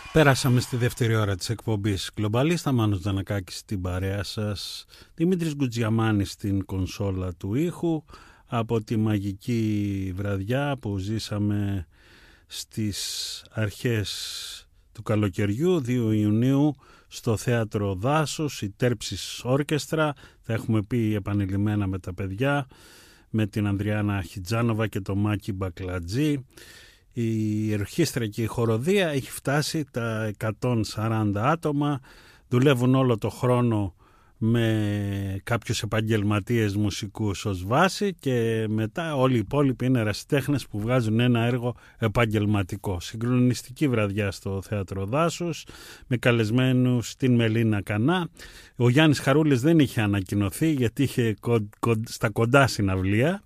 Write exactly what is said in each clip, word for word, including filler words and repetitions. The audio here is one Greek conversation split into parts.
Πέρασαμε στη δεύτερη ώρα της εκπομπής Γκλομπαλίστα. Μάνος Δανακάκης στην παρέα σας, Δημήτρης Γκουτζιαμάνης στην κονσόλα του ήχου. Από τη μαγική βραδιά που ζήσαμε στις αρχές του καλοκαιριού, δύο Ιουνίου, στο Θέατρο Δάσος, η Τέρψης Όρκεστρα. Θα έχουμε πει επανειλημμένα με τα παιδιά, με την Ανδριάνα Χιτζάνοβα και τον Μάκη Μπακλατζή. Η ορχήστρα και η χοροδία έχει φτάσει τα εκατόν σαράντα άτομα, δουλεύουν όλο το χρόνο με κάποιους επαγγελματίες μουσικούς ως βάση και μετά όλοι οι υπόλοιποι είναι ερασιτέχνες που βγάζουν ένα έργο επαγγελματικό. Συγκλονιστική βραδιά στο Θέατρο Δάσους με καλεσμένους την Μελίνα Κανά. Ο Γιάννης Χαρούλης δεν είχε ανακοινωθεί γιατί είχε κον, κον, στα κοντά συναυλία,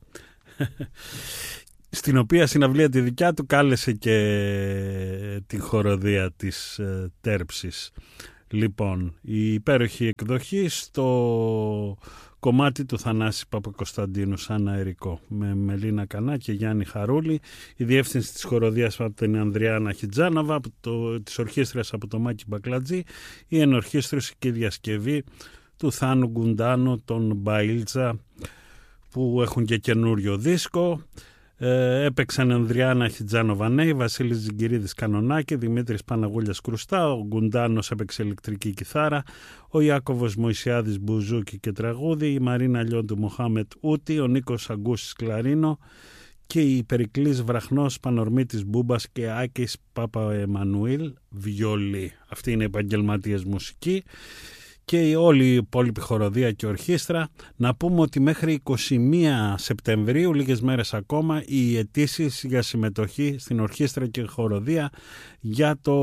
στην οποία συναυλία τη δικιά του κάλεσε και την χοροδία της ε, Τέρψης. Λοιπόν, η υπέροχη εκδοχή στο κομμάτι του Θανάση Παπακοσταντίνου σαν αερικό, με Μελίνα Κανά και Γιάννη Χαρούλη. Η διεύθυνση της χοροδίας από την Ανδριάνα Χιτζάνοβα, από το, της ορχήστρας από το Μάκη Μπακλατζή, η ενορχήστρωση και η διασκευή του Θάνου Γκουντάνου, τον Μπαΐλτζα, που έχουν και καινούριο δίσκο. Ε, έπαιξαν Ανδριάνα Χιτζάνοβα νέη, Βασίλης Ζιγκυρίδης κανονάκι, Δημήτρης Παναγούλιας κρουστά, ο Γκουντάνος έπαιξε ηλεκτρική κιθάρα, ο Ιάκωβος Μωυσιάδης μπουζούκι και τραγούδι, η Μαρίνα Λιόντου Μοχάμετ ούτη, ο Νίκος Αγκούσης κλαρίνο και η Περικλής Βραχνός Πανορμήτης Μπούμπας και Άκης Παπαεμμανουήλ βιολί. Αυτή είναι οι επαγγελματίες μουσική και όλη η υπόλοιπη χοροδία και ορχήστρα. Να πούμε ότι μέχρι εικοστή πρώτη Σεπτεμβρίου, λίγες μέρες ακόμα, οι αιτήσεις για συμμετοχή στην ορχήστρα και χοροδία για το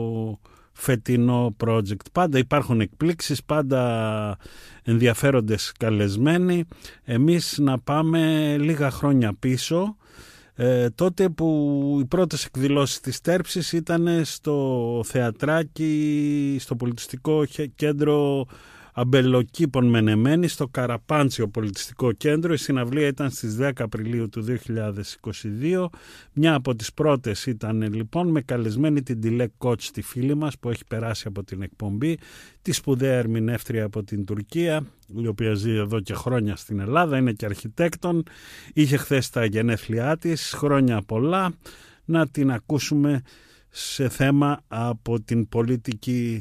φετινό project. Πάντα υπάρχουν εκπλήξεις, πάντα ενδιαφέροντες καλεσμένοι. Εμείς να πάμε λίγα χρόνια πίσω, Ε, τότε που οι πρώτες εκδηλώσεις της Τέρψης ήταν στο θεατράκι, στο πολιτιστικό κέντρο Αμπελοκήπων Μενεμένη, στο Καραπάντσιο Πολιτιστικό Κέντρο. Η συναυλία ήταν στις δέκα Απριλίου του δύο χιλιάδες είκοσι δύο. Μια από τις πρώτες ήταν λοιπόν με καλεσμένη την Ντιλέκ Κότς, τη φίλη μας που έχει περάσει από την εκπομπή, τη σπουδαία ερμηνεύτρια από την Τουρκία, η οποία ζει εδώ και χρόνια στην Ελλάδα, είναι και αρχιτέκτον, είχε χθες τα γενέθλιά της, χρόνια πολλά. Να την ακούσουμε σε θέμα από την πολιτική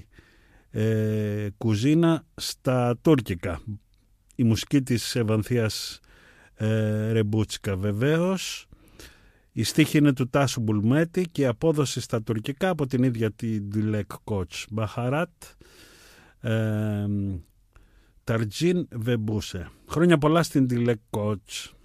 Ε, κουζίνα στα τουρκικά. Η μουσική της Ευανθίας ε, Ρεμπούτσικα βεβαίως. Η στίχη είναι του Τάσου Μπουλμέτη και η απόδοση στα τουρκικά από την ίδια την Ντιλέκ Κότς. Μπαχαράτ ε, Ταρτζίν Βεμπούσε. Χρόνια πολλά στην Ντιλέκ Κότς.